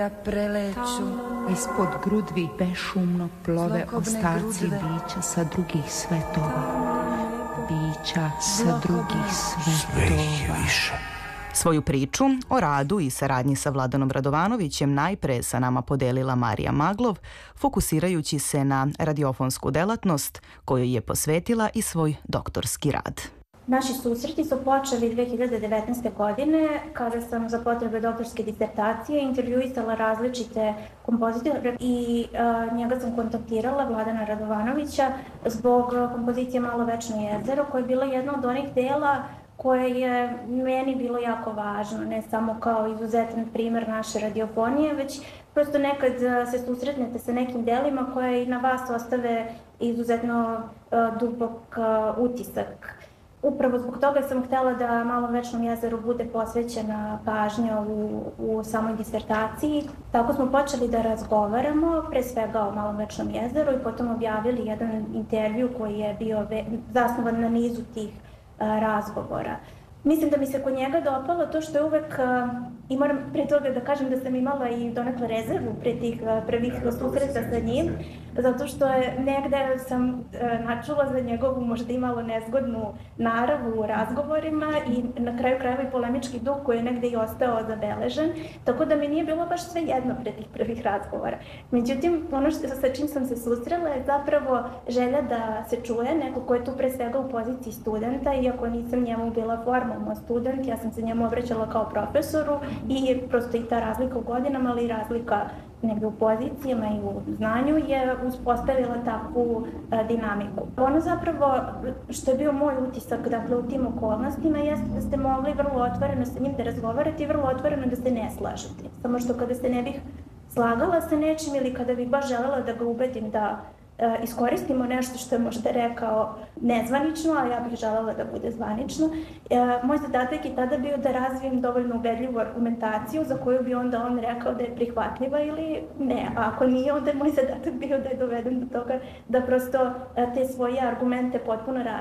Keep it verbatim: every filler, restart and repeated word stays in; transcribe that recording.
Da preleću ispod grudvi bešumno plove ostaci bića sa drugih svetova. Bića sa drugih svetova. Svoju priču o radu i saradnji sa Vladanom Radovanovićem najpre sa nama podelila Marija Maglov, fokusirajući se na radiofonsku delatnost kojoj je posvetila i svoj doktorski rad. Naši susreti su počeli dve hiljade devetnaeste. godine kada sam za potrebe doktorske disertacije intervjuisala različite kompozitore i a, njega sam kontaktirala, Vladana Radovanovića, zbog kompozicije Malo večno jezero, koja je bila jedna od onih dela koje je meni bilo jako važno, ne samo kao izuzetan primer naše radiofonije, već prosto nekad se susretnete sa nekim delima koje i na vas ostave izuzetno a, dubok a, utisak. Upravo zbog toga sam htela da Malom večnom jezeru bude posvećena pažnja u, u samoj disertaciji. Tako smo počeli da razgovaramo, pre svega o Malom večnom jezeru, i potom objavili jedan intervju koji je bio ve, zasnovan na nizu tih a, razgovora. Mislim da mi se kod njega dopalo to što je uvek, a, i moram pre toga da kažem da sam imala i donekle rezervu pre tih a, prvih susreta sa njim, zato što je negde sam a, načula za njegovu možda i malo nezgodnu naravu u razgovorima i na kraju krajeva i polemički duh koji je negde i ostao zabeležen, tako da mi nije bilo baš sve jedno pre tih prvih razgovora. Međutim, ono što, sa čim sam se susrela je zapravo želja da se čuje neko ko je tu pre svega u poziciji studenta, iako nisam njemu bila formalno student, ja sam se njemu obraćala kao profesoru i prosto i ta razlika u godinama, ali i razlika negde u pozicijama i u znanju je uspostavila takvu a, dinamiku. Ono zapravo što je bio moj utisak, dakle, u tim okolnostima jeste da ste mogli vrlo otvoreno sa njim da razgovarate i vrlo otvoreno da se ne slažete. Samo što kada se ne bih slagala sa nečim ili kada bih baš želela da ga ubedim da e, iskoristimo nešto što je možda rekao nezvanično, a ja bih želela da bude zvanično, e, moj zadatak je tada bio da razvijem dovoljno ubedljivu argumentaciju za koju bi onda on rekao da je prihvatljiva ili ne. A ako nije, onda je moj zadatak bio da je dovedem do toga da prosto e, te svoje argumente potpuno